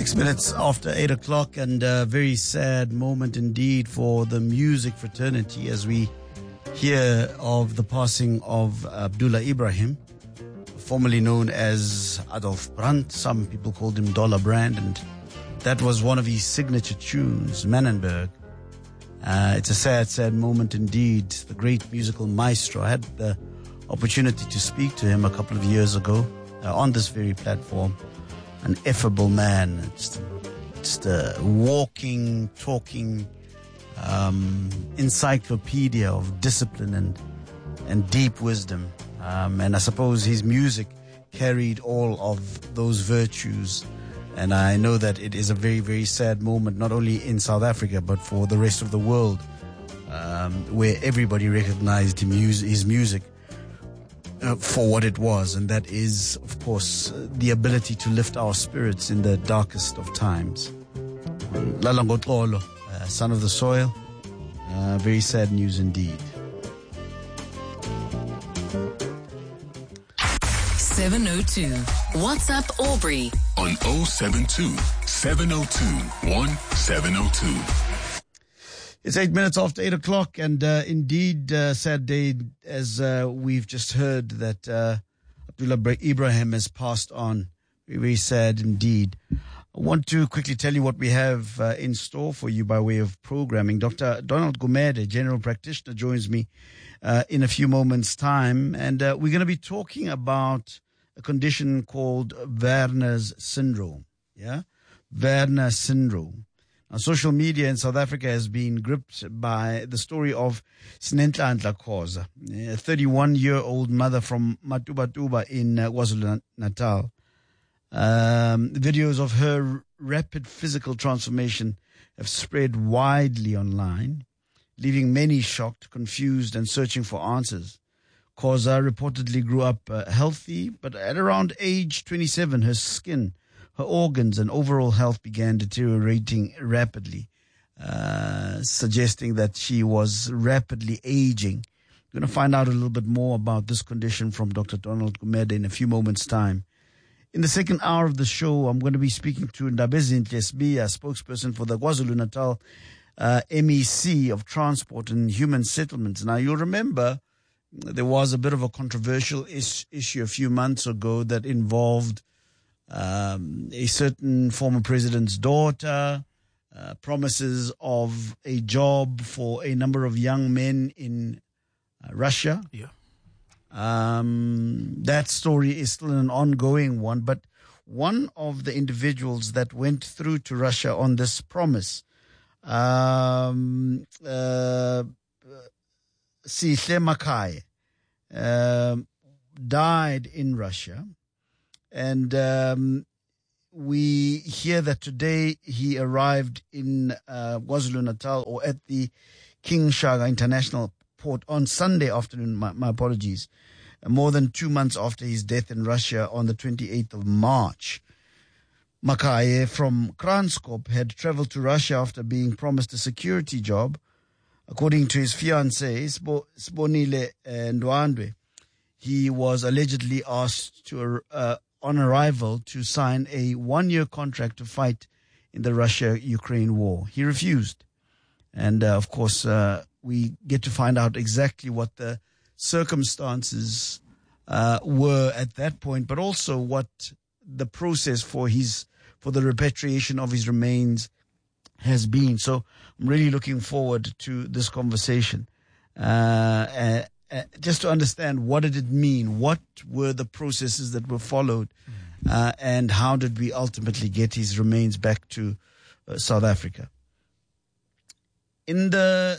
6 minutes after 8 o'clock, and a very sad moment indeed for the music fraternity as we hear of the passing of Abdullah Ibrahim, formerly known as Adolf Brandt. Some people called him Dollar Brand, and that was one of his signature tunes, Mannenberg. It's a sad, sad moment indeed. The great musical maestro. I had the opportunity to speak to him a couple of years ago on this very platform. An effable man. Just a walking, talking encyclopedia of discipline and deep wisdom. And I suppose his music carried all of those virtues. And I know that it is a very, very sad moment, not only in South Africa, but for the rest of the world, where everybody recognized his music for what it was, and that is, of course, the ability to lift our spirits in the darkest of times. Lala Ngotlolo, son of the soil, very sad news indeed. 702. WhatsApp Aubrey on 072 702 1702. It's 8 minutes after 8 o'clock, and indeed, sad day, as we've just heard that Abdullah Ibrahim has passed on. Very, very sad indeed. I want to quickly tell you what we have in store for you by way of programming. Dr. Donald Gumede, general practitioner, joins me in a few moments' time, and we're going to be talking about a condition called Werner's syndrome. Yeah, Werner syndrome. Now, social media in South Africa has been gripped by the story of Snenhlanhla Khoza, a 31-year-old mother from Matubatuba in KwaZulu-Natal. Videos of her rapid physical transformation have spread widely online, leaving many shocked, confused, and searching for answers. Khoza reportedly grew up healthy, but at around age 27, her skin, her organs, and overall health began deteriorating rapidly, suggesting that she was rapidly aging. We're going to find out a little bit more about this condition from Dr. Donald Gumede in a few moments' time. In the second hour of the show, I'm going to be speaking to Ndabezinhle Sibiya, spokesperson for the KwaZulu-Natal MEC of Transport and Human Settlements. Now, you'll remember there was a bit of a controversial issue a few months ago that involved a certain former president's daughter, promises of a job for a number of young men in Russia. Yeah. That story is still an ongoing one, but one of the individuals that went through to Russia on this promise, Sihle Makai, died in Russia. And we hear that today he arrived in KwaZulu-Natal, or at the King Shaka International Port on Sunday afternoon, my apologies, more than 2 months after his death in Russia on the 28th of March. Makaye from Kranskop had traveled to Russia after being promised a security job. According to his fiancée, Sibonile Ndwandwe, he was allegedly asked to on arrival to sign a 1-year contract to fight in the Russia-Ukraine war. He refused. And, of course, we get to find out exactly what the circumstances were at that point, but also what the process for the repatriation of his remains has been. So I'm really looking forward to this conversation. Just to understand, what did it mean? What were the processes that were followed? And how did we ultimately get his remains back to South Africa? In the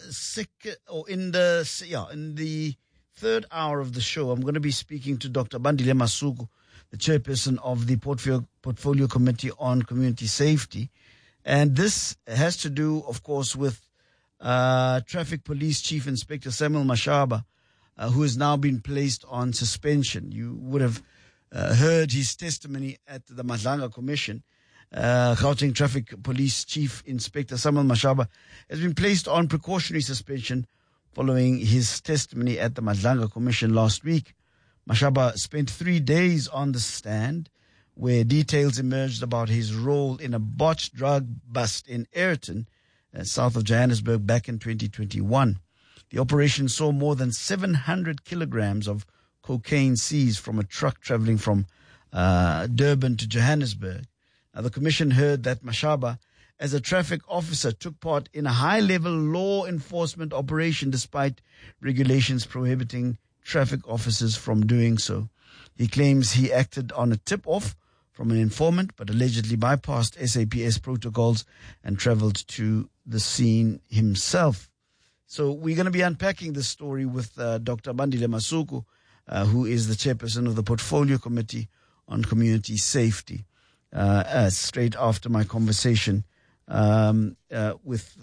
third hour of the show, I'm going to be speaking to Dr. Bandile Masuku, the chairperson of the Portfolio Committee on Community Safety. And this has to do, of course, with Traffic Police Chief Inspector Samuel Mashaba, who has now been placed on suspension. You would have heard his testimony at the Madlanga Commission. Gauteng Traffic Police Chief Inspector Samuel Mashaba has been placed on precautionary suspension following his testimony at the Madlanga Commission last week. Mashaba spent 3 days on the stand where details emerged about his role in a botched drug bust in Ayrton, south of Johannesburg, back in 2021. The operation saw more than 700 kilograms of cocaine seized from a truck traveling from Durban to Johannesburg. Now, the commission heard that Mashaba, as a traffic officer, took part in a high-level law enforcement operation despite regulations prohibiting traffic officers from doing so. He claims he acted on a tip-off from an informant, but allegedly bypassed SAPS protocols and traveled to the scene himself. So we're going to be unpacking this story with Dr. Bandile Masuku, who is the chairperson of the Portfolio Committee on Community Safety, straight after my conversation with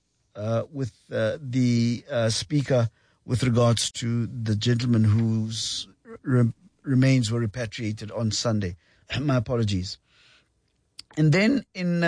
the speaker with regards to the gentleman whose remains were repatriated on Sunday. My apologies. And then in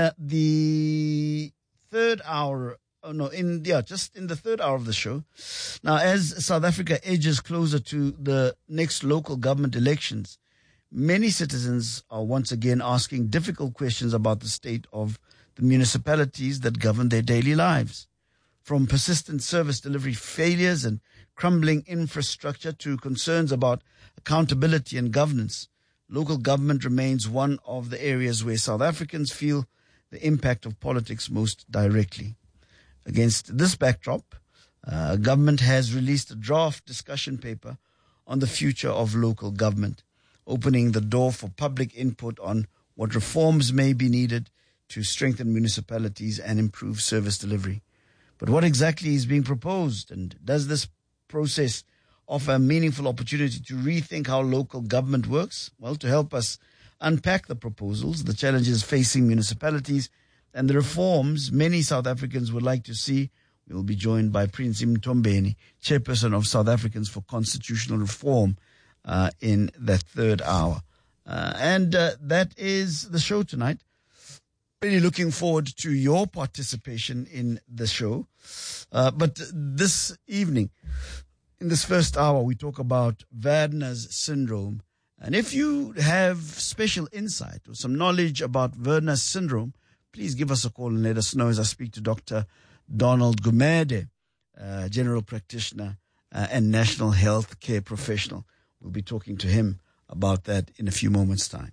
the third hour, just in the third hour of the show, now as South Africa edges closer to the next local government elections, many citizens are once again asking difficult questions about the state of the municipalities that govern their daily lives. From persistent service delivery failures and crumbling infrastructure to concerns about accountability and governance, local government remains one of the areas where South Africans feel the impact of politics most directly. Against this backdrop, government has released a draft discussion paper on the future of local government, opening the door for public input on what reforms may be needed to strengthen municipalities and improve service delivery. But what exactly is being proposed, and does this process offer a meaningful opportunity to rethink how local government works? Well, to help us unpack the proposals, the challenges facing municipalities, and the reforms many South Africans would like to see, we will be joined by Prince Mtombeni, chairperson of South Africans for Constitutional Reform, in that third hour. And that is the show tonight. Really looking forward to your participation in the show. But this evening, in this first hour, we talk about Werner's syndrome. And if you have special insight or some knowledge about Werner's syndrome, please give us a call and let us know as I speak to Dr. Donald Gumede, general practitioner and national health care professional. We'll be talking to him about that in a few moments' time.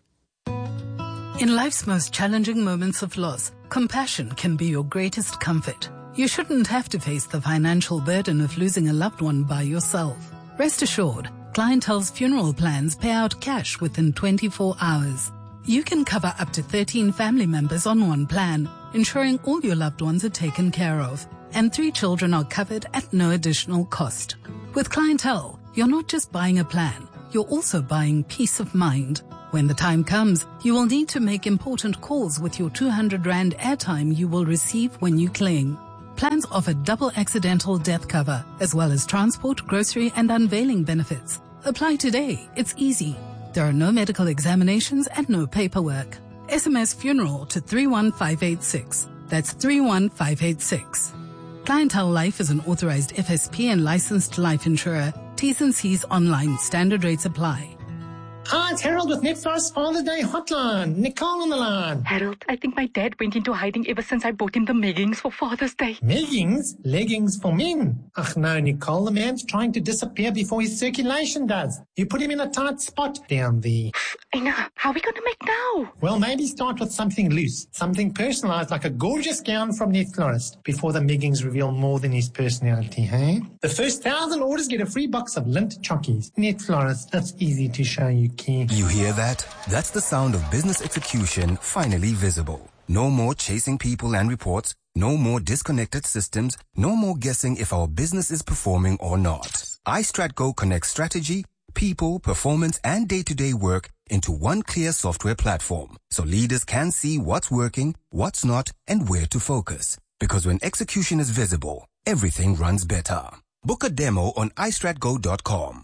In life's most challenging moments of loss, compassion can be your greatest comfort. You shouldn't have to face the financial burden of losing a loved one by yourself. Rest assured, Clientele's funeral plans pay out cash within 24 hours. You can cover up to 13 family members on one plan, ensuring all your loved ones are taken care of, and 3 children are covered at no additional cost. With Clientele, you're not just buying a plan, you're also buying peace of mind. When the time comes, you will need to make important calls with your 200 Rand airtime you will receive when you claim. Plans offer double accidental death cover, as well as transport, grocery, and unveiling benefits. Apply today. It's easy. There are no medical examinations and no paperwork. SMS funeral to 31586. That's 31586. Clientele Life is an authorized FSP and licensed life insurer. T's and C's online. Standard rates apply. Hi, it's Harold with Netflix Father's Day Hotline. Nicole on the line. Harold, I think my dad went into hiding ever since I bought him the leggings for Father's Day. Leggings? Leggings for men? Ach no, Nicole, the man's trying to disappear before his circulation does. You put him in a tight spot down there. I know. How are we going to make now? Well, maybe start with something loose, something personalized like a gorgeous gown from Net Florist before the leggings reveal more than his personality, hey? The first 1,000 orders get a free box of lint chockies. Net Florist, that's easy to show you. You hear that? That's the sound of business execution finally visible. No more chasing people and reports. No more disconnected systems. No more guessing if our business is performing or not. iStratGo connects strategy, people, performance, and day-to-day work into one clear software platform, so leaders can see what's working, what's not, and where to focus. Because when execution is visible, everything runs better. Book a demo on iStratGo.com.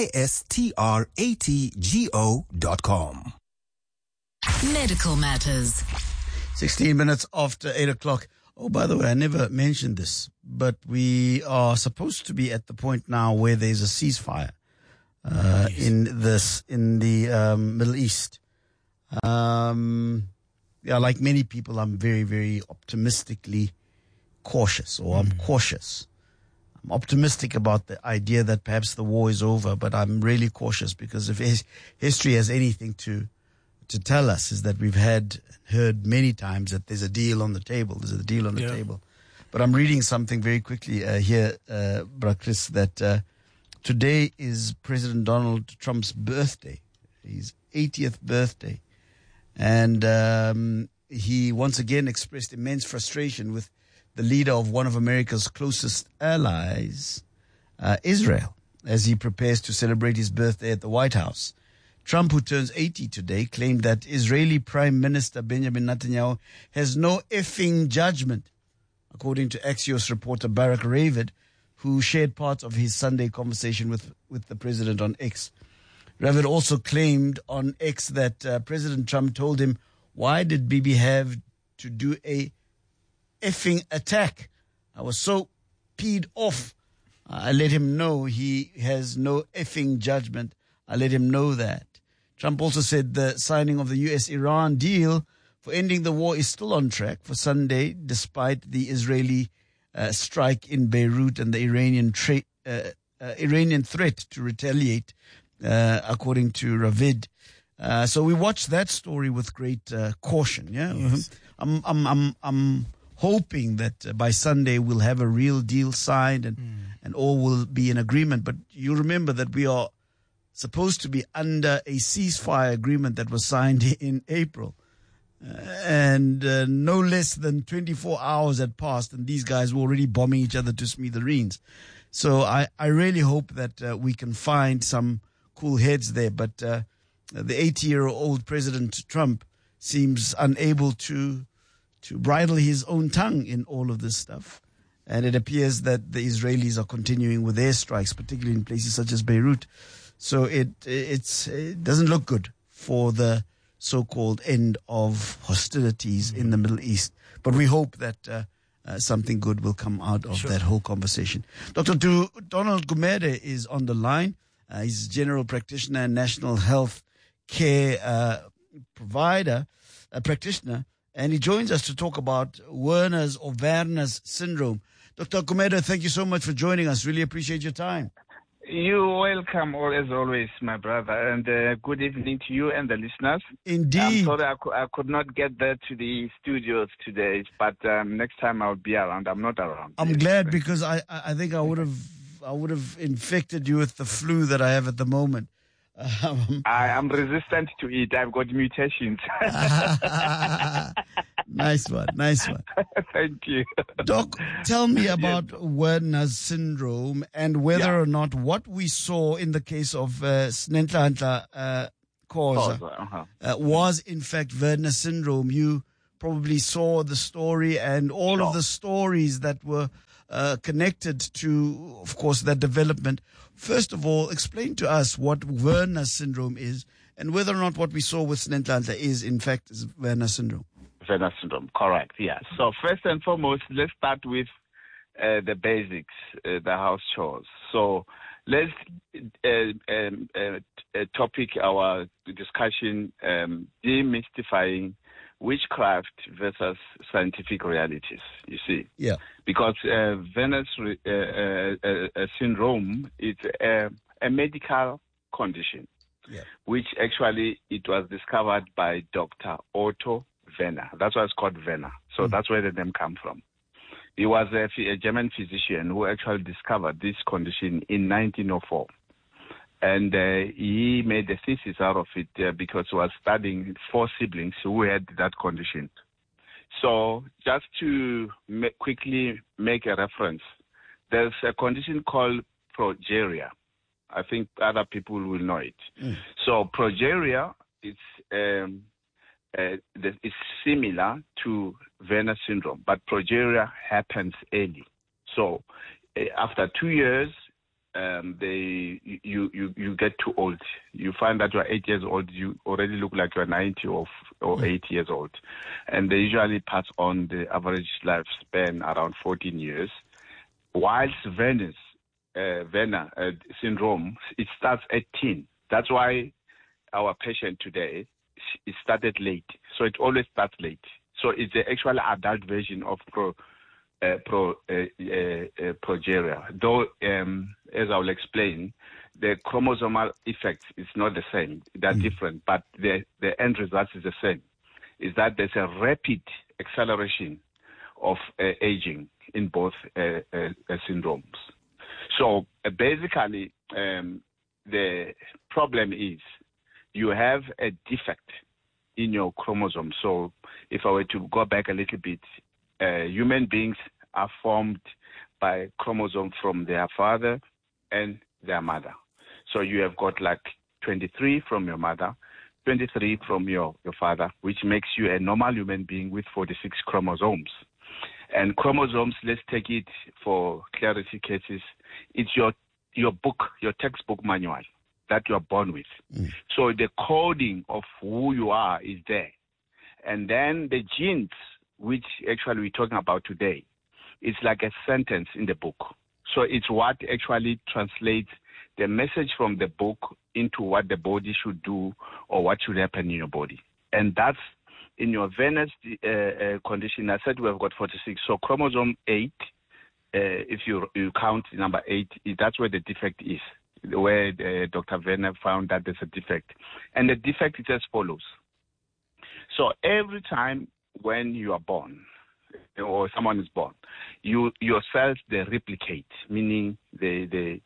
iStratgo.com. Medical Matters. 16 minutes after 8 o'clock. Oh, by the way, I never mentioned this, but we are supposed to be at the point now where there's a ceasefire in the Middle East. Like many people, I'm very, very optimistically cautious, or I'm cautious. I'm optimistic about the idea that perhaps the war is over, but I'm really cautious because if history has anything to tell us, is that we've heard many times that there's a deal on the table. There's a deal on the table. But I'm reading something very quickly here, Bra Chris, that today is President Donald Trump's birthday, his 80th birthday. And he once again expressed immense frustration with the leader of one of America's closest allies, Israel, as he prepares to celebrate his birthday at the White House. Trump, who turns 80 today, claimed that Israeli Prime Minister Benjamin Netanyahu has no effing judgment, according to Axios reporter Barak Ravid, who shared parts of his Sunday conversation with the president on X. Ravid also claimed on X that President Trump told him, "Why did Bibi have to do a effing attack? I was so peed off. I let him know he has no effing judgment. I let him know that." Trump also said the signing of the US-Iran deal for ending the war is still on track for Sunday, despite the Israeli strike in Beirut and the Iranian threat to retaliate, according to Ravid. So we watch that story with great caution. Yeah, yes. I'm hoping that by Sunday we'll have a real deal signed and all will be in agreement. But you remember that we are supposed to be under a ceasefire agreement that was signed in April. And no less than 24 hours had passed and these guys were already bombing each other to smithereens. So I really hope that we can find some cool heads there. But the 80-year-old President Trump seems unable to bridle his own tongue in all of this stuff. And it appears that the Israelis are continuing with their strikes, particularly in places such as Beirut. So it doesn't look good for the so-called end of hostilities in the Middle East. But we hope that something good will come out of that whole conversation. Dr. Donald Gumede is on the line. He's general practitioner and national health care practitioner, and he joins us to talk about Werner's syndrome. Dr. Gumede, thank you so much for joining us. Really appreciate your time. You're welcome, as always, my brother, and good evening to you and the listeners. Indeed. I'm sorry I could not get there to the studios today, but next time I'll be around. I'm not around. I'm glad because I think I would have infected you with the flu that I have at the moment. I'm resistant to it. I've got mutations. Nice one. Thank you. Doc, tell me about Werner's syndrome and whether or not what we saw in the case of Snenhlanhla Khoza was in fact Werner's syndrome. You probably saw the story and all of the stories that were connected to, of course, that development. First of all, explain to us what Werner's syndrome is and whether or not what we saw with Snenhlanhla is in fact Werner's syndrome. Werner's syndrome, correct, yeah. So first and foremost, let's start with the basics, the house chores. So let's topic our discussion demystifying witchcraft versus scientific realities, you see. Yeah. Because Werner's syndrome is a medical condition, which actually it was discovered by Dr. Otto Werner. That's why it's called Werner. So that's where the name comes from. He was a German physician who actually discovered this condition in 1904. And he made a thesis out of it because he was studying 4 siblings who had that condition. So just to quickly make a reference, there's a condition called progeria. I think other people will know it. So progeria is similar to Werner syndrome, but progeria happens early. So after 2 years, you get too old. You find that you're 8 years old, you already look like you're 90 or 8 years old. And they usually pass on the average lifespan around 14 years. Whilst Werner syndrome, it starts at teen. That's why our patient today it started late. So it always starts late. So it's the actual adult version of progeria. Though, as I will explain, the chromosomal effect is not the same. They're different, but the end result is the same. Is that there's a rapid acceleration of aging in both syndromes. So basically, the problem is you have a defect in your chromosome. So if I were to go back a little bit, human beings are formed by chromosomes from their father and their mother. So you have got like 23 from your mother, 23 from your father, which makes you a normal human being with 46 chromosomes. And chromosomes, let's take it for clarity cases, it's your book, your textbook manual that you are born with. So the coding of who you are is there. And then the genes, which actually we're talking about today, it's like a sentence in the book. So it's what actually translates the message from the book into what the body should do or what should happen in your body. And that's in your venous condition. I said we have got 46. So chromosome 8, if you count number 8, that's where the defect is, where Dr. Venner found that there's a defect. And the defect is as follows. So every time when you are born, or someone is born, your cells, they replicate, meaning they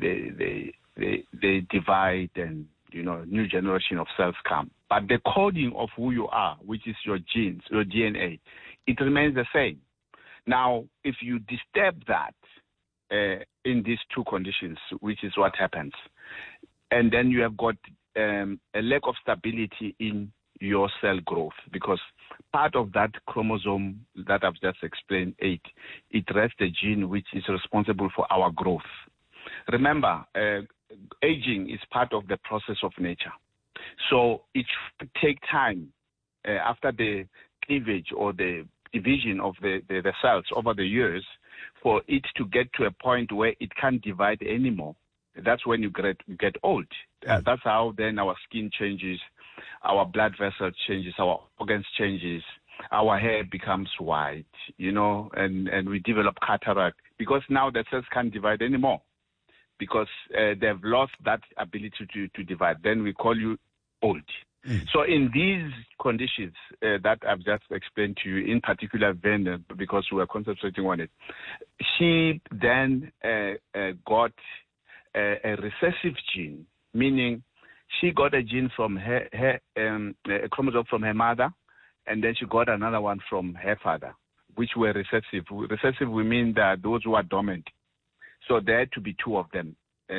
divide, and new generation of cells come. But the coding of who you are, which is your genes, your DNA, it remains the same. Now, if you disturb that in these two conditions, which is what happens, and then you have got a lack of stability in your cell growth, because part of that chromosome that I've just explained, 8, it rests the gene which is responsible for our growth. Remember, aging is part of the process of nature. So it should take time after the cleavage or the division of the cells over the years for it to get to a point where it can't divide anymore. That's when you get old. That's how then our skin changes, our blood vessels changes, our organs changes, our hair becomes white, and we develop cataract because now the cells can't divide anymore because they've lost that ability to divide. Then we call you old. So in these conditions that I've just explained to you, in particular Venner, because we are concentrating on it, she then got a recessive gene, meaning she got a gene from a chromosome from her mother, and then she got another one from her father, which were recessive. Recessive, we mean that those who are dormant. So there had to be 2 of them for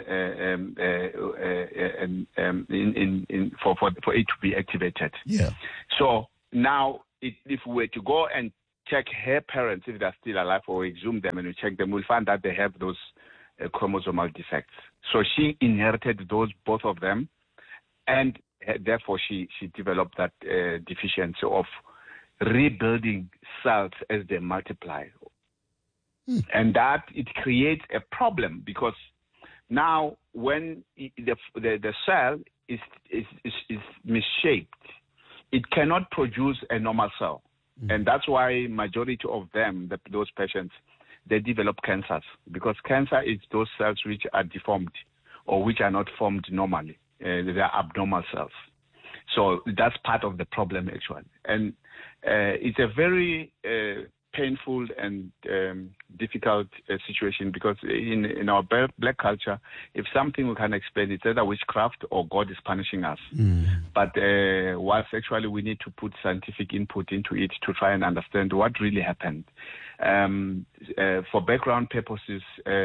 it to be activated. Yeah. So now, if we were to go and check her parents, if they're still alive, or exhume them and we check them, we'll find that they have those chromosomal defects. So she inherited both of them, and therefore she developed that deficiency of rebuilding cells as they multiply. And that it creates a problem because now when the cell is misshaped, it cannot produce a normal cell. And that's why majority of them, those patients, they develop cancers, because cancer is those cells which are deformed or which are not formed normally. They are abnormal cells. So that's part of the problem, actually. And it's a very painful and difficult situation because in our black culture, if something we can explain, it's either witchcraft or God is punishing us. But whilst actually we need to put scientific input into it to try and understand what really happened. For background purposes,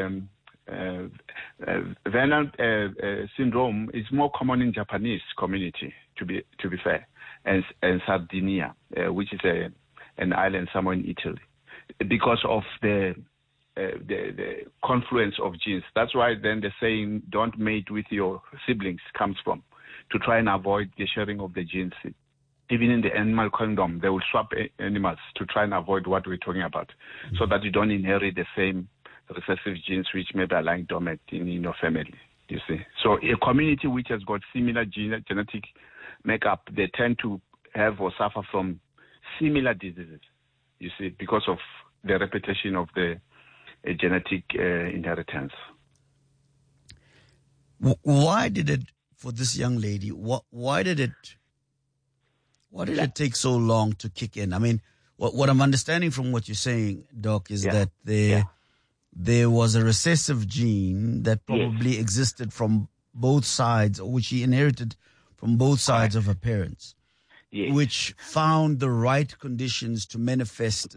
Venner syndrome is more common in Japanese community, to be fair, and Sardinia, which is an island somewhere in Italy, because of the confluence of genes. That's why then the saying "don't mate with your siblings" comes from, to try and avoid the sharing of the genes. Even in the animal kingdom, they will swap animals to try and avoid what we're talking about, so that you don't inherit the same recessive genes which maybe are lying dormant in your family, you see. So a community which has got similar genetic makeup, they tend to have or suffer from similar diseases, you see, because of the repetition of the genetic inheritance. Why did it, for this young lady, why did it take so long to kick in? I mean, what I'm understanding from what you're saying, Doc, is that there was a recessive gene that probably existed from both sides, or which she inherited from both sides of her parents, which found the right conditions to manifest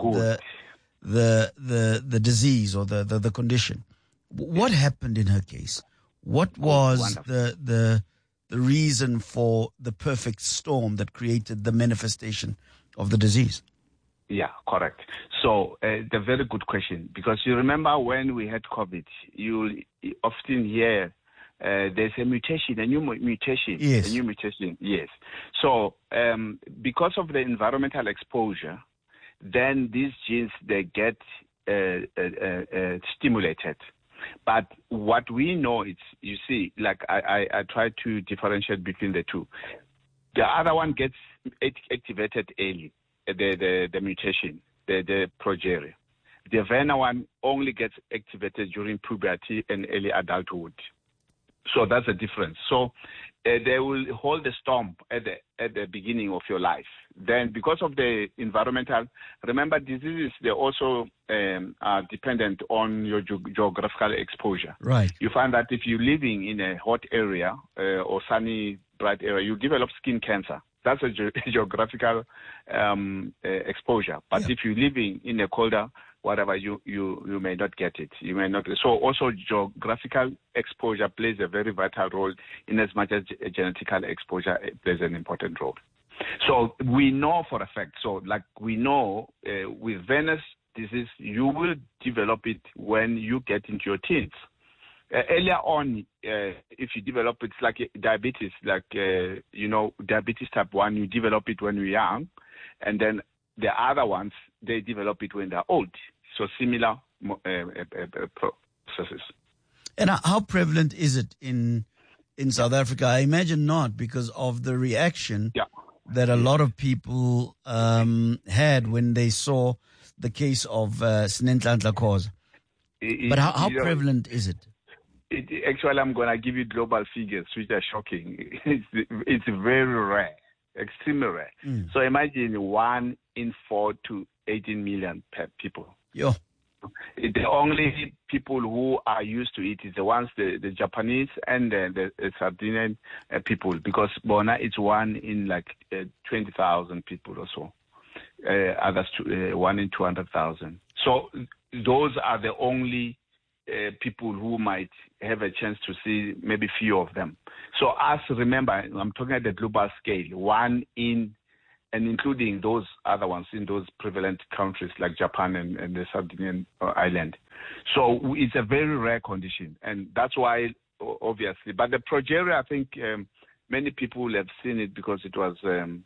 the disease or the condition. What happened in her case? What was the reason for the perfect storm that created the manifestation of the disease? Yeah, correct. So the very good question, because you remember when we had COVID, you often hear there's a mutation, a new mutation. Yes. So because of the environmental exposure, then these genes, they get stimulated. But what we know is, you see, like I try to differentiate between the two. The other one gets activated early, the mutation, the progeria. The VENA one only gets activated during puberty and early adulthood. So that's the difference. So they will hold the storm at the beginning of your life. Then because of the environmental, remember diseases, they also are dependent on your geographical exposure. Right. You find that if you're living in a hot area or sunny, bright area, you develop skin cancer. That's a geographical exposure. But if you're living in a colder, whatever, you may not get it. You may not. So also geographical exposure plays a very vital role in as much as genetical exposure plays an important role. So we know for a fact. So like we know with venous disease, you will develop it when you get into your teens. Earlier on, if you develop, it's like diabetes, like, diabetes type 1, you develop it when you're young, and then the other ones, they develop it when they're old. So similar processes. And how prevalent is it in South Africa? I imagine not, because of the reaction that a lot of people had when they saw the case of Snenhlanhla Khoza. But how prevalent is it? Actually, I'm going to give you global figures, which are shocking. It's very rare, extremely rare. So imagine 1 in 4 to 18 million people. The only people who are used to it is the ones, the Japanese and the Sardinian people, because Bona, it's 1 in like 20,000 people or so. Others 1 in 200,000. So those are the only people who might have a chance to see maybe few of them. So us, remember, I'm talking at the global scale, 1 in, and including those other ones in those prevalent countries like Japan and the Sardinian island. So it's a very rare condition, and that's why, obviously. But the progeria, I think many people have seen it because it was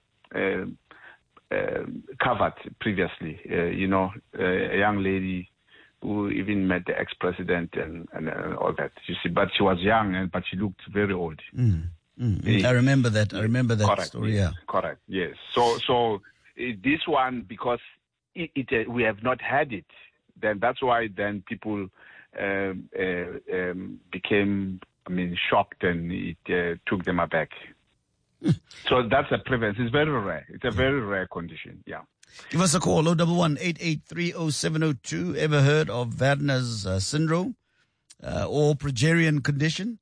covered previously. A young lady who even met the ex-president and all that. You see, but she was young, but she looked very old. I remember that. Correct, story. Yes, correct. Yes. So this one, because we have not had it, then that's why then people became, shocked, and it took them aback. So that's a prevalence. It's very rare. It's a very rare condition. Yeah. Give us a call, 011-883-0702. Ever heard of Werner's syndrome or Progerian condition?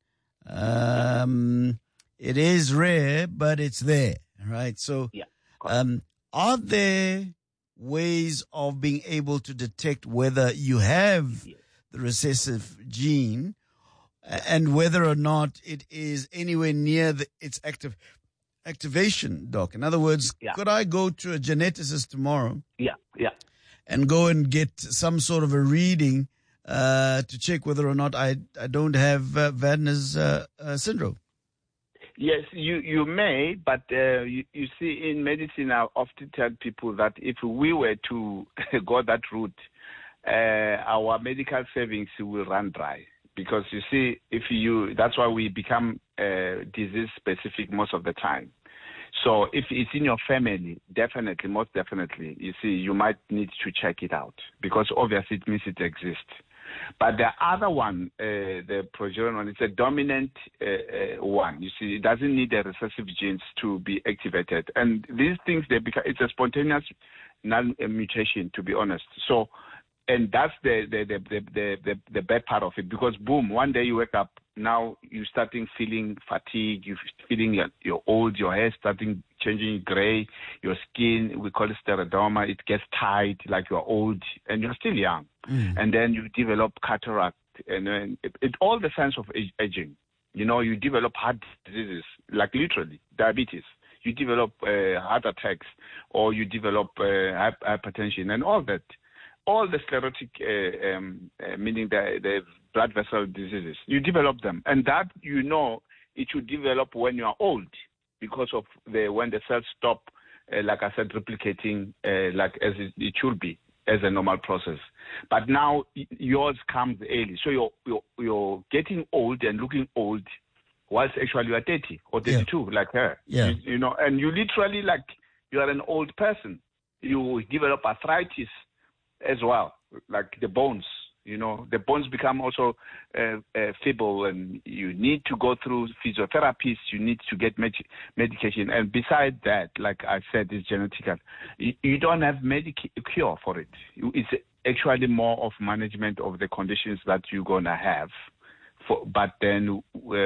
It is rare, but it's there, right? So are there ways of being able to detect whether you have the recessive gene and whether or not it is anywhere near its activation, Doc? In other words, could I go to a geneticist tomorrow and go and get some sort of a reading to check whether or not I don't have Werner's syndrome? Yes, you may, but you see, in medicine, I often tell people that if we were to go that route, our medical savings will run dry. Because you see, that's why we become disease specific most of the time. So if it's in your family, definitely, most definitely, you see, you might need to check it out because obviously it means it exists. But the other one, the progesterone one, it's a dominant one. You see, it doesn't need the recessive genes to be activated. And these things, it's a spontaneous mutation, to be honest. So, and that's the bad part of it, because boom, one day you wake up, now you're starting feeling fatigue, you're feeling you're old, your hair starting changing gray, your skin, we call it scleroderma, it gets tight like you're old and you're still young. And then you develop cataract and then it all the signs of aging. You know, you develop heart diseases, like literally diabetes. You develop heart attacks, or you develop hypertension and all that. All the sclerotic, meaning the blood vessel diseases, you develop them. And that, you know, it should develop when you are old because of when the cells stop, like I said, replicating like as it should be, as a normal process. But now yours comes early. So you're getting old and looking old whilst actually you are 30 or 32, like her. Yeah. You know, and you literally, like, you are an old person. You develop arthritis as well, like the bones, you know, the bones become also feeble, and you need to go through physiotherapists, you need to get medication. And besides that, like I said, it's genetical. You don't have cure for it. It's actually more of management of the conditions that you're going to have. But then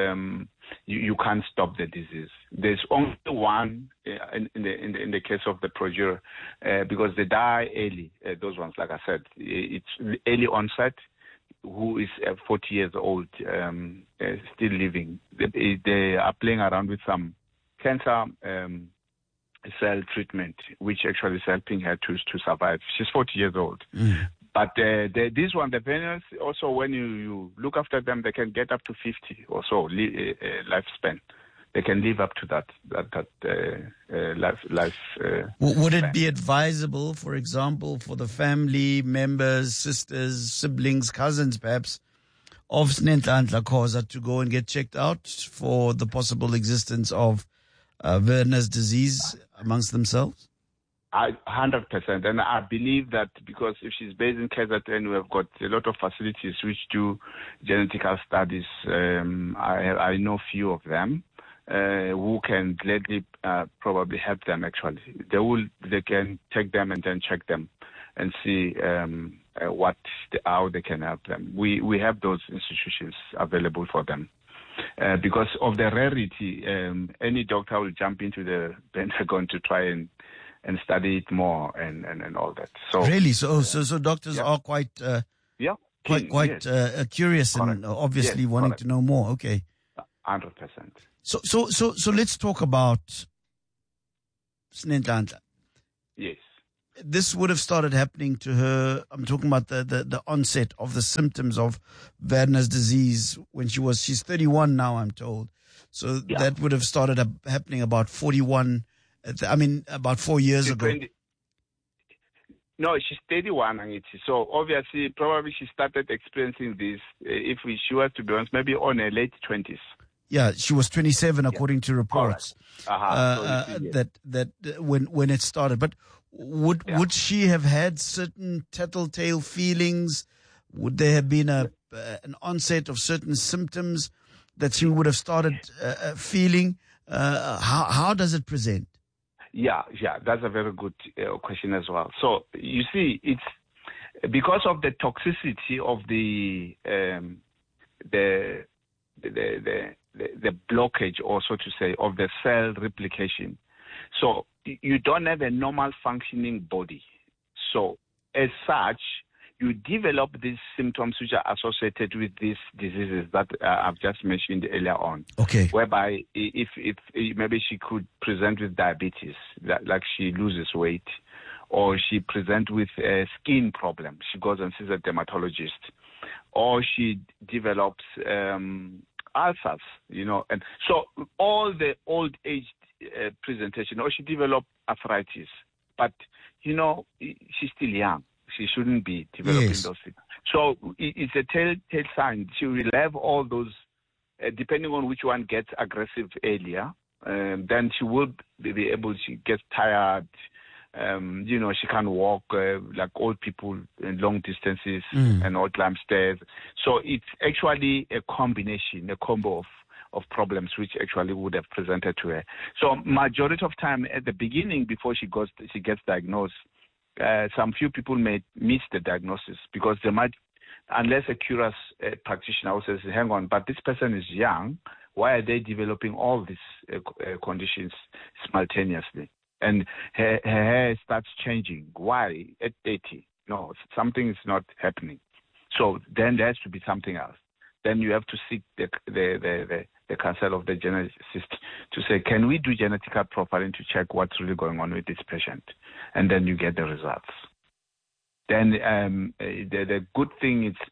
you can't stop the disease. There's only one in the case of the progeria, because they die early. Those ones, like I said, it's early onset. Who is 40 years old, still living. They are playing around with some cancer cell treatment, which actually is helping her to survive. She's 40 years old. But this one, the veneers, also when you look after them, they can get up to 50 or so lifespan. They can live up to that life. Would it be advisable, for example, for the family members, sisters, siblings, cousins, perhaps, of Snenhlanhla Khoza to go and get checked out for the possible existence of Werner's disease amongst themselves? 100%, and I believe that because if she's based in KZN, we have got a lot of facilities which do genetical studies. I know few of them who can gladly probably help them. Actually, they can take them and then check them and see how they can help them. We have those institutions available for them. Because of the rarity, any doctor will jump into the Pentagon to try and study it more and all that. So really, so doctors are quite curious and obviously wanting to know more. Okay, 100%. So let's talk about Snenhlanhla. Yes. This would have started happening to her. I'm talking about the onset of the symptoms of Werner's disease when she's 31 now, I'm told. So that would have started happening about 41. About 4 years ago. No, she's 31. So obviously, probably she started experiencing this, if she was to be honest, maybe on her late 20s. Yeah, she was 27 according to reports. Right. That when it started. But would she have had certain tattletale feelings? Would there have been an onset of certain symptoms that she would have started feeling? How does it present? Yeah, that's a very good question as well. So you see, it's because of the toxicity of the blockage, or so to say, of the cell replication. So you don't have a normal functioning body. So as such, you develop these symptoms which are associated with these diseases that I've just mentioned earlier on. Okay. Whereby if maybe she could present with diabetes, like she loses weight, or she presents with a skin problem, she goes and sees a dermatologist, or she develops ulcers, and so all the old age presentation, or she develops arthritis, but she's still young. She shouldn't be developing those things. So it's a telltale sign. She will have all those, depending on which one gets aggressive earlier, then she will be able. She gets tired. She can't walk like old people in long distances and all climb stairs. So it's actually a combination, a combo of problems which actually would have presented to her. So majority of time at the beginning, before she gets diagnosed, some few people may miss the diagnosis because they might, unless a curious practitioner says, hang on, but this person is young, why are they developing all these conditions simultaneously? And her hair starts changing. Why at 80? No, something is not happening. So then there has to be something else. Then you have to seek the counsel of the geneticist to say, can we do genetic profiling to check what's really going on with this patient? And then you get the results. Then the good thing is,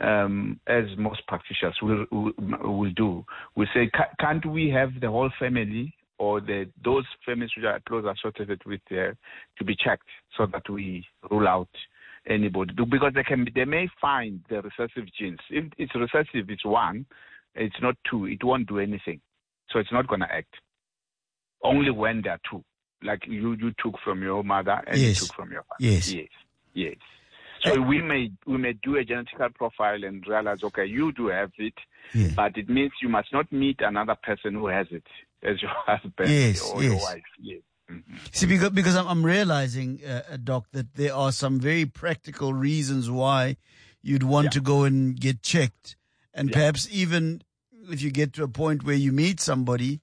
as most practitioners will do, we say, can't we have the whole family or those families which are close associated with there to be checked so that we rule out anybody? Because they may find the recessive genes. If it's recessive, it's 1, it's not 2, it won't do anything. So it's not going to act. Only when there are 2. Like you took from your mother and you took from your father. Yes. So we may do a genetic profile and realize, okay, you do have it, but it means you must not meet another person who has it as your husband or your wife. Yes. Mm-hmm. See, because I'm realizing, Doc, that there are some very practical reasons why you'd want to go and get checked. And perhaps even if you get to a point where you meet somebody,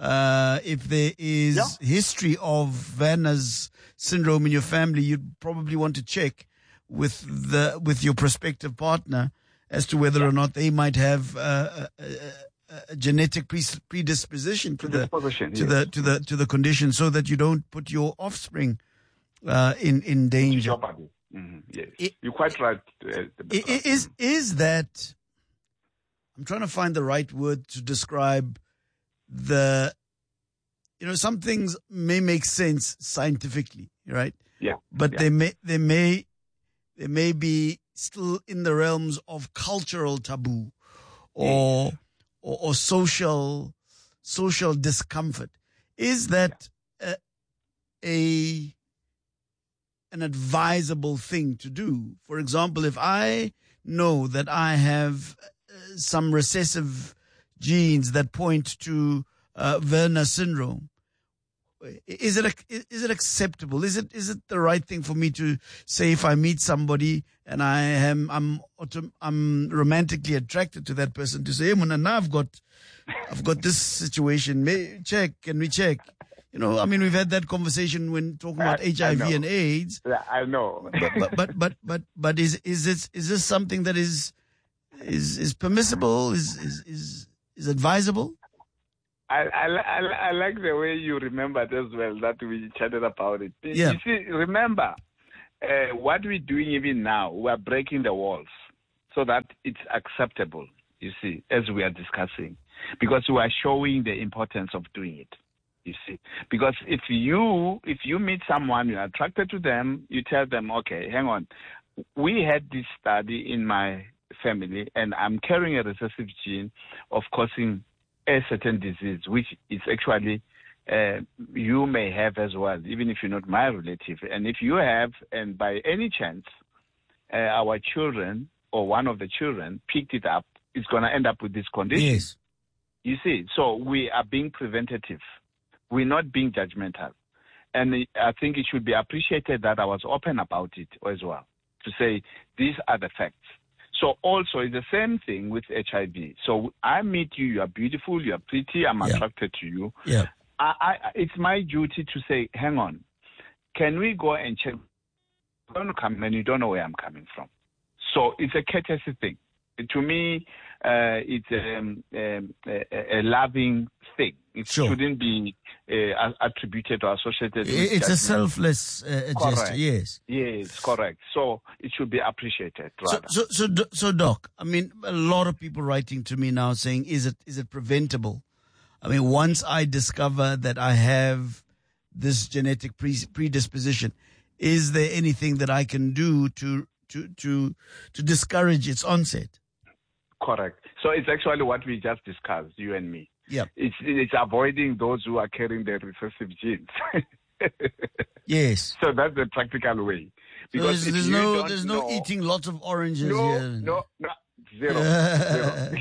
if there is history of Werner's syndrome in your family, you'd probably want to check with your prospective partner as to whether or not they might have a genetic predisposition to the condition, so that you don't put your offspring in danger. Mm-hmm. Yes, you're quite right. Is that? I'm trying to find the right word to describe some things may make sense scientifically, right? Yeah. But they may be still in the realms of cultural taboo or social discomfort. Is that an advisable thing to do? For example, if I know that I have some recessive genes that point to Werner syndrome, is it acceptable? Is it the right thing for me to say, if I meet somebody and I'm romantically attracted to that person, to say, hey, now I've got this situation. Can we check? We've had that conversation when talking about HIV and AIDS. I know. but is this something that is permissible? Is advisable? I like the way you remembered as well that we chatted about it. Yeah. You see, remember, what we're doing even now, we're breaking the walls so that it's acceptable, you see, as we are discussing. Because we are showing the importance of doing it, you see. Because if you meet someone, you're attracted to them, you tell them, okay, hang on, we had this study in my family, and I'm carrying a recessive gene of causing a certain disease, which is actually you may have as well, even if you're not my relative. And if you have, and by any chance, our children or one of the children picked it up, it's going to end up with this condition. Yes. You see, so we are being preventative. We're not being judgmental. And I think it should be appreciated that I was open about it as well, to say these are the facts. So also it's the same thing with HIV. So I meet you, you are beautiful, you are pretty, I'm attracted to you. Yeah. It's my duty to say, hang on, can we go and check? You don't come and you don't know where I'm coming from. So it's a courtesy thing. To me, it's a loving thing. It shouldn't be attributed or associated with it's judgment. A selfless gesture, yes. Yes, correct. So it should be appreciated, rather. So, Doc, a lot of people writing to me now saying, is it preventable? Once I discover that I have this genetic predisposition, is there anything that I can do to discourage its onset? Correct. So it's actually what we just discussed, you and me. Yep. It's avoiding those who are carrying the recessive genes. Yes. So that's the practical way. Because so there's no eating lots of oranges here. No, zero.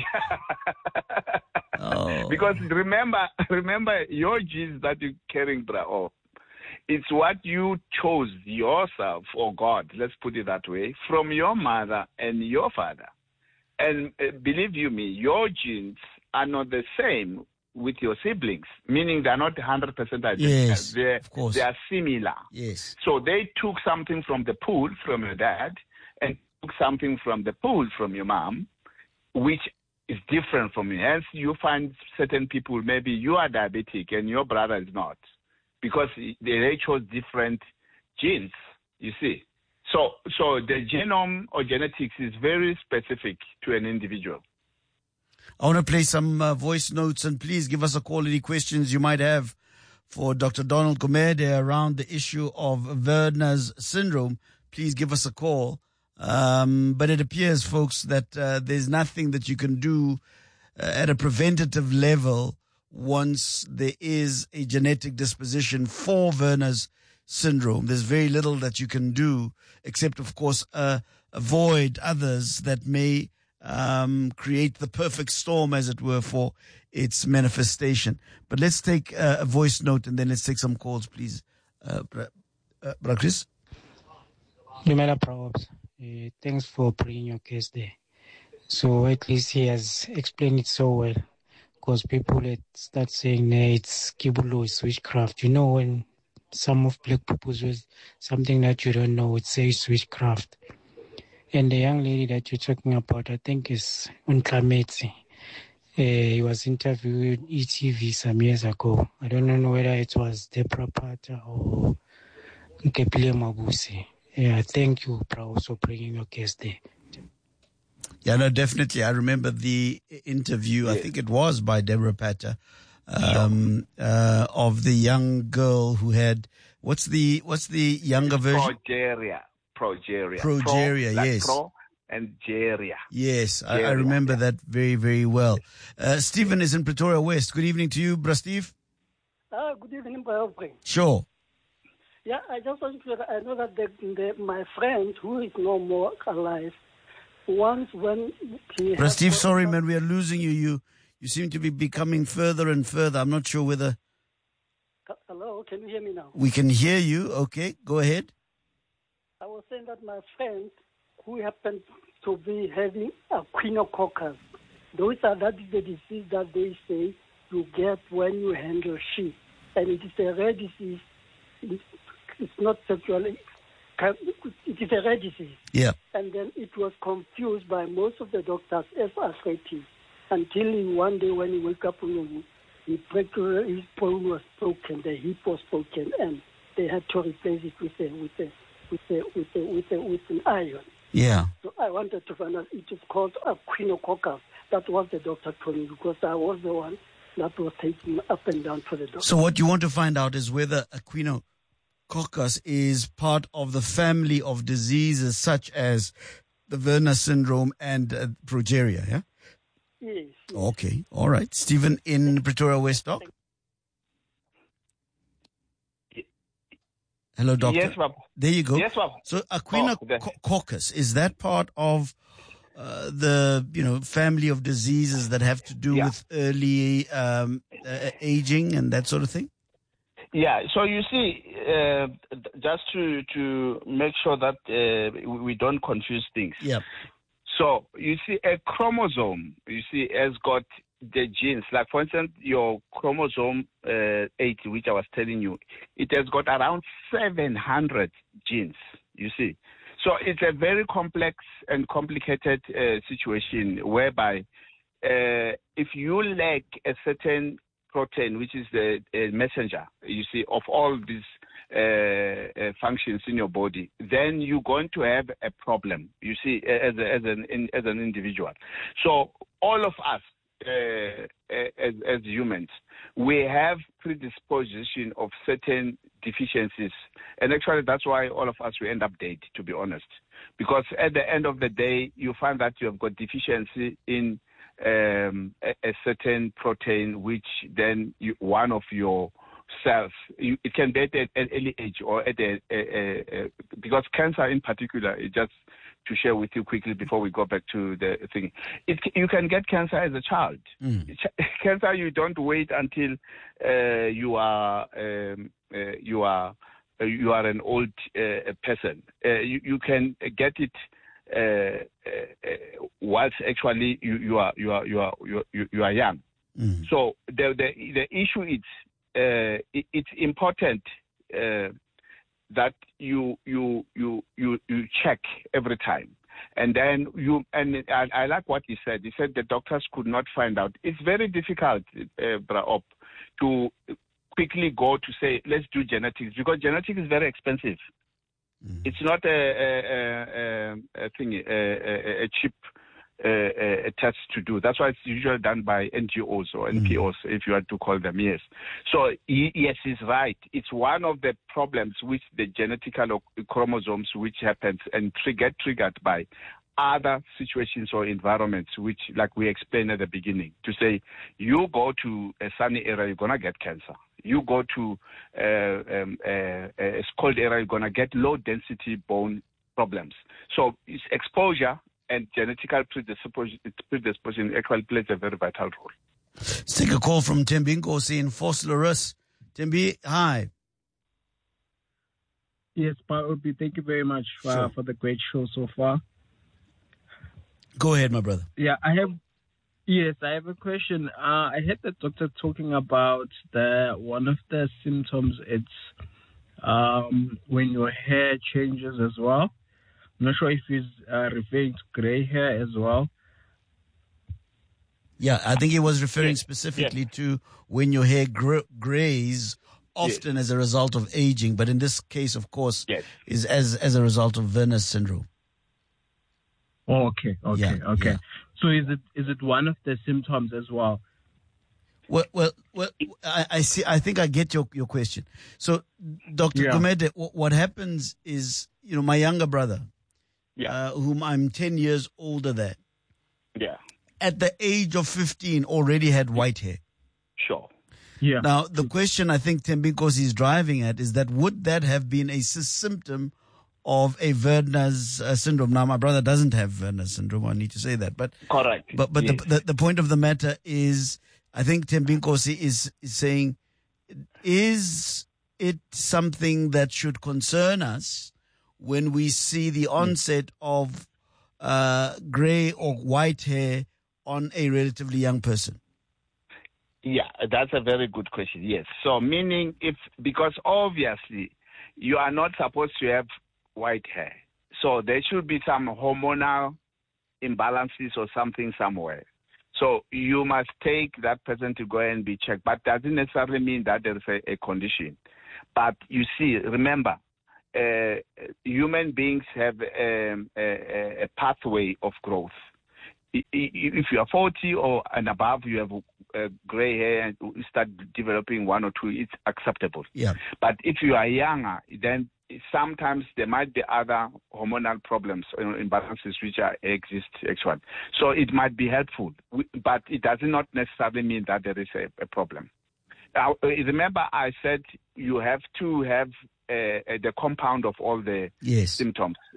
Oh. Because remember your genes that you're carrying, it's what you chose yourself, or God, let's put it that way, from your mother and your father. And believe you me, your genes are not the same with your siblings, meaning they're not 100% identical. Yes, of course. They are similar. Yes. So they took something from the pool from your dad and took something from the pool from your mom, which is different from you. Hence, you find certain people, maybe you are diabetic and your brother is not, because they chose different genes, you see. So the genome or genetics is very specific to an individual. I want to play some voice notes, and please give us a call. Any questions you might have for Dr. Donald Gumede around the issue of Werner's syndrome, please give us a call. But it appears, folks, that there's nothing that you can do at a preventative level once there is a genetic disposition for Werner's syndrome. There's very little that you can do except, of course, avoid others that may create the perfect storm, as it were, for its manifestation. But let's take a voice note and then let's take some calls, please. Bra Chris? Dumela Probs. Thanks for bringing your case there. So at least he has explained it so well, because people start saying it's Kibulo, it's witchcraft. You know, when some of black people say something that you don't know, it says witchcraft. And the young lady that you're talking about, I think is Untlametsi. He was interviewed ETV some years ago. I don't know whether it was Deborah Pata or Nkepile Mabusi. Yeah, thank you, for also bringing your case there. Yeah, no, definitely. I remember the interview, I think it was by Deborah Pata, of the young girl who had, what's the younger version? Progeria, yes. Pro and geria. Yes, I remember that very, very well. Stephen is in Pretoria West. Good evening to you, Bra Steve. Good evening, Bra. Sure. Yeah, I just want to say I know that my friend, who is no more alive, once when he... Bra Steve, sorry, man, we are losing you. You seem to be becoming further and further. I'm not sure whether... Hello, can you hear me now? We can hear you. Okay, go ahead. I was saying that my friend, who happened to be having a quinococcus, that is the disease that they say you get when you handle sheep. And it is a rare disease. It's not sexually, it is a rare disease. Yeah. And then it was confused by most of the doctors as arthritis, until one day when he woke up, his bone was broken, the hip was broken, and they had to replace it with an iron. Yeah. So I wanted to find out, it is called a quinococcus. That was the doctor told me, because I was the one that was taking up and down for the doctor. So what you want to find out is whether a quinococcus is part of the family of diseases such as the Werner syndrome and progeria, yeah? Yes. Okay, all right. Stephen in Pretoria West, Doc. Hello, doctor. Yes, Bob. There you go. Yes, Bob. So a quinococcus, is that part of the family of diseases that have to do with early aging and that sort of thing? Yeah. So you see, just to make sure that we don't confuse things. Yeah. So you see, a chromosome, has got the genes. Like, for instance, your chromosome 8, which I was telling you, it has got around 700 genes, you see. So it's a very complex and complicated situation whereby if you lack a certain protein, which is the messenger, you see, of all these functions in your body, then you're going to have a problem, you see, as an individual. So all of us, as humans, we have predisposition of certain deficiencies, and actually that's why all of us we end up dead, to be honest, because at the end of the day you find that you have got deficiency in a certain protein, which then one of your cells, it can be at an early age or at because cancer in particular, just to share with you quickly before we go back to the thing, you can get cancer as a child. Cancer, you don't wait until you are an old person. You can get it whilst actually you are young. So the issue is it's important that you check every time. And then I like what he said. He said the doctors could not find out. It's very difficult, Bra-Op, to quickly go to say, let's do genetics, because genetics is very expensive. It's not a cheap test to do. That's why it's usually done by NGOs or NPOs, if you want to call them, yes. So, yes, he's right. It's one of the problems with the genetical chromosomes which happens and get triggered by other situations or environments, which, like we explained at the beginning, to say, you go to a sunny area, you're going to get cancer. You go to a cold area, you're going to get low-density bone problems. So it's exposure and genetical predisposition actually plays a very vital role. Let's take a call from Tembi Nkosi in Vosloorus. Tembi, hi. Yes, Obi, thank you very much for the great show so far. Go ahead, my brother. Yeah, I have a question. I heard the doctor talking about one of the symptoms. It's when your hair changes as well. I'm not sure if he's referring to gray hair as well. Yeah, I think he was referring specifically to when your hair grays, often as a result of aging, but in this case, of course, is as a result of Werner's syndrome. Okay. So is it one of the symptoms as well? Well, I see. I think I get your question. So, Dr. Gumede, what happens is, my younger brother, whom I'm 10 years older than, at the age of 15 already had white hair. Sure. Yeah. Now, the question I think Tembi Nkosi is driving at is that would that have been a symptom of a Werner's syndrome? Now, my brother doesn't have Werner's syndrome. I need to say that. But correct. But the point of the matter is, I think Tembi Nkosi is saying, is it something that should concern us when we see the onset of gray or white hair on a relatively young person? Yeah, that's a very good question. Yes. So meaning because obviously you are not supposed to have white hair. So there should be some hormonal imbalances or something somewhere. So you must take that person to go and be checked. But doesn't necessarily mean that there is a condition. But you see, remember, human beings have a pathway of growth. If you are 40 or and above, you have gray hair and you start developing one or two, it's acceptable. Yeah. But if you are younger, then sometimes there might be other hormonal problems or imbalances which exist actually. So it might be helpful, but it does not necessarily mean that there is a problem. Now, remember I said you have to have the compound of all the symptoms.